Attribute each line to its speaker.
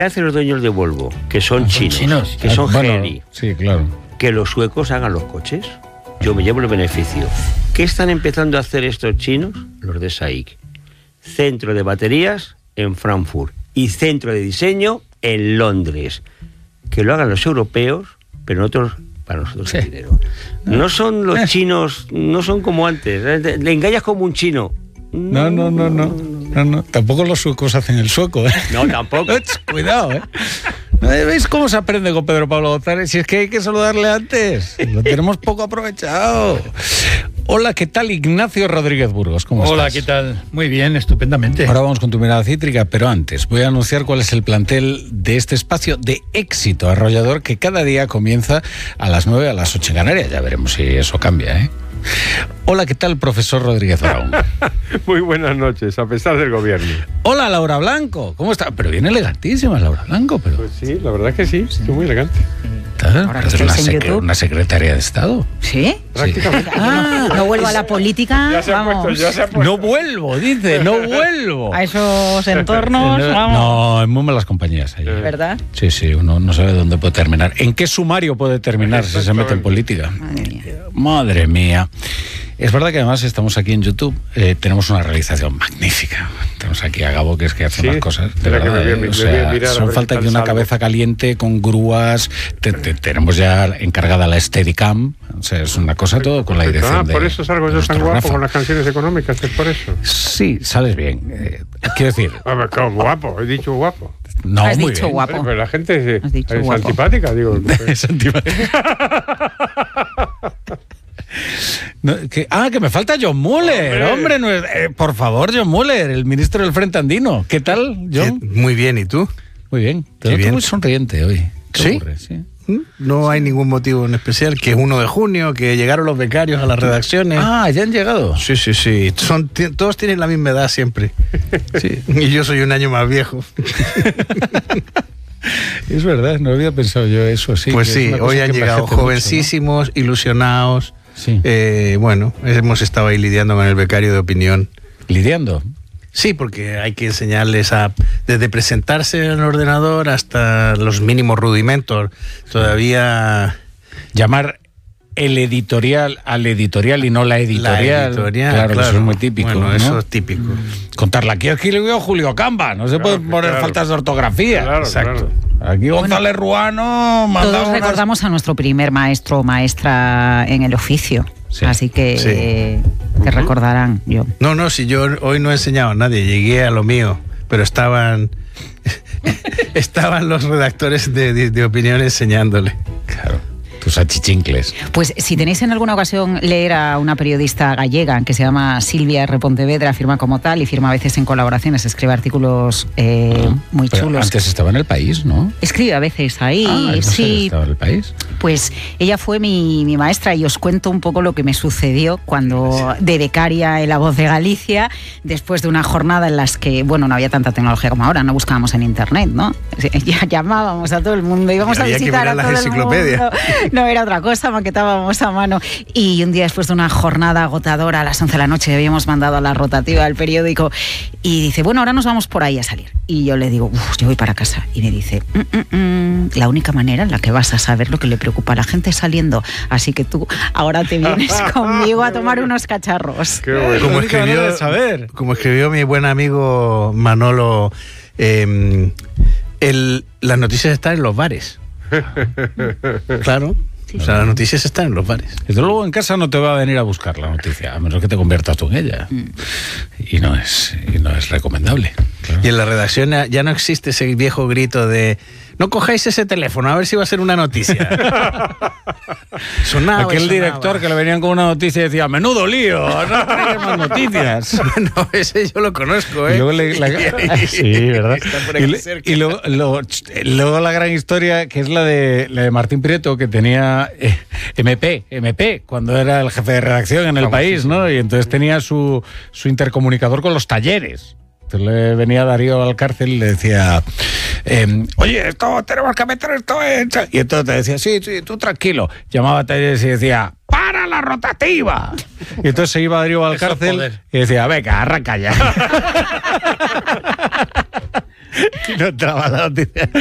Speaker 1: hacen los dueños de Volvo, que son chinos, que son geni,
Speaker 2: sí, claro,
Speaker 1: que los suecos hagan los coches. Yo me llevo el beneficio. ¿Qué están empezando a hacer estos chinos? Los de SAIC. Centro de baterías en Frankfurt y centro de diseño en Londres. Que lo hagan los europeos, pero nosotros, para nosotros el dinero. No son los chinos, no son como antes. Le engañas como un chino.
Speaker 2: No. Tampoco los suecos hacen el sueco, ¿eh?
Speaker 1: No, tampoco.
Speaker 2: Cuidado, ¿eh? ¿Veis cómo se aprende con Pedro Pablo González? Si es que hay que saludarle antes. Lo tenemos poco aprovechado. Hola, ¿qué tal, Ignacio Rodríguez Burgos? ¿Cómo estás?
Speaker 3: Hola, ¿qué tal? Muy bien, estupendamente.
Speaker 2: Ahora vamos con tu mirada cítrica, pero antes voy a anunciar cuál es el plantel de este espacio de éxito arrollador que cada día comienza a las 9 a las 8 en Canarias. Ya veremos si eso cambia, ¿eh? Hola, ¿qué tal, profesor Rodríguez Brown?
Speaker 4: Muy buenas noches, a pesar del gobierno.
Speaker 2: Hola, Laura Blanco. ¿Cómo está? Pero viene elegantísima Laura Blanco, pero...
Speaker 4: Pues sí, la verdad que sí, estoy muy elegante.
Speaker 2: Ahora una secretaria de Estado.
Speaker 5: ¿Sí?
Speaker 4: Prácticamente.
Speaker 5: No vuelvo a la política.
Speaker 4: Ya se ha puesto.
Speaker 2: No vuelvo, dice, no vuelvo.
Speaker 5: A esos entornos, vamos.
Speaker 2: No, en muy malas compañías. Ahí.
Speaker 5: ¿Verdad?
Speaker 2: Sí, uno no sabe dónde puede terminar. ¿En qué sumario puede terminar si se mete en política? Madre mía. Es verdad que además estamos aquí en YouTube, tenemos una realización magnífica. Tenemos aquí a Gabo, que es que hace unas cosas, de verdad. Son falta que una cabeza caliente con grúas. Tenemos ya encargada la Steadicam. O sea, es una cosa todo con la dirección de...
Speaker 4: por eso salgo yo tan guapo con las canciones económicas, es por eso.
Speaker 2: Sí, sales bien. Quiero decir...
Speaker 4: ¿Cómo guapo? He dicho guapo.
Speaker 2: No,
Speaker 5: has
Speaker 2: muy
Speaker 5: dicho
Speaker 2: bien.
Speaker 5: guapo.
Speaker 4: Pero la gente es
Speaker 5: guapo.
Speaker 4: antipática, digo.
Speaker 2: Es antipática. Que me falta John Muller, hombre, por favor, John Muller, el ministro del Frente Andino. ¿Qué tal, John?
Speaker 6: Muy bien, ¿y tú?
Speaker 2: Muy bien, te noto muy sonriente hoy. ¿Qué ocurre? Sí.
Speaker 6: No hay ningún motivo en especial, que es 1 de junio, que llegaron los becarios a las redacciones.
Speaker 2: ¿Ya han llegado?
Speaker 6: Sí. Todos tienen la misma edad siempre. Sí. Y yo soy un año más viejo.
Speaker 2: Es verdad, no había pensado yo eso. Sí,
Speaker 6: pues sí, hoy han llegado jovencísimos, mucho, ¿no? Ilusionados. Sí. Bueno, hemos estado ahí lidiando con el becario de opinión.
Speaker 2: ¿Lidiando?
Speaker 6: Sí, porque hay que enseñarles desde presentarse en el ordenador hasta los mínimos rudimentos. Todavía...
Speaker 2: Llamar el editorial al editorial y no la editorial. Claro, eso es muy típico.
Speaker 6: Bueno,
Speaker 2: ¿no?
Speaker 6: Eso es típico.
Speaker 2: Contarla. Aquí escribió Julio Camba, no se pueden poner faltas de ortografía.
Speaker 6: Exacto.
Speaker 2: Aquí González Ruano...
Speaker 5: Todos recordamos a nuestro primer maestro o maestra en el oficio. Sí. Así que recordarán yo.
Speaker 6: No, si yo hoy no he enseñado a nadie, llegué a lo mío, pero estaban los redactores de opinión enseñándole.
Speaker 2: Claro. Tus achichincles.
Speaker 5: Pues si tenéis en alguna ocasión leer a una periodista gallega que se llama Silvia R. Pontevedra, firma como tal y firma a veces en colaboraciones, escribe artículos muy chulos.
Speaker 2: Antes estaba en El País, ¿no?
Speaker 5: Escribe a veces ahí,
Speaker 2: no
Speaker 5: sí.
Speaker 2: ¿Estaba en El País?
Speaker 5: Pues ella fue mi maestra y os cuento un poco lo que me sucedió cuando de becaria en La Voz de Galicia, después de una jornada en las que, bueno, no había tanta tecnología como ahora, no buscábamos en internet, ¿no? Ya llamábamos a todo el mundo, íbamos a visitar a todo el mundo. No era otra cosa, maquetábamos a mano. Y un día después de una jornada agotadora, a las 11 de la noche, habíamos mandado a la rotativa del periódico y dice, bueno, ahora nos vamos por ahí a salir. Y yo le digo, yo voy para casa. Y me dice, la única manera en la que vas a saber lo que le preocupa a la gente es saliendo. Así que tú ahora te vienes conmigo a tomar unos cacharros.
Speaker 4: Qué bueno.
Speaker 6: Como escribió mi buen amigo Manolo, las noticias están en los bares. Claro. Sí. O sea, las noticias están en los bares.
Speaker 2: Desde luego en casa no te va a venir a buscar la noticia, a menos que te conviertas tú en ella. Y no es recomendable. Claro.
Speaker 6: Y en la redacción ya no existe ese viejo grito de no cojáis ese teléfono, a ver si va a ser una noticia.
Speaker 2: Aquel director que le venían con una noticia y decía, menudo lío, no traigan más noticias.
Speaker 6: Bueno, ese yo lo conozco, ¿eh?
Speaker 2: Y luego sí, ¿verdad? Y luego la gran historia, que es la de Martín Prieto, que tenía MP, cuando era el jefe de redacción en El País, ¿no? Y entonces tenía su intercomunicador con los talleres. Entonces le venía Darío al cárcel y le decía, oye, esto tenemos que meter esto en... Y entonces te decía, sí, tú tranquilo. Llamaba a talleres y decía, ¡para la rotativa! Y entonces se iba Darío al cárcel y decía, venga, arranca ya. Y no entraba la noticia.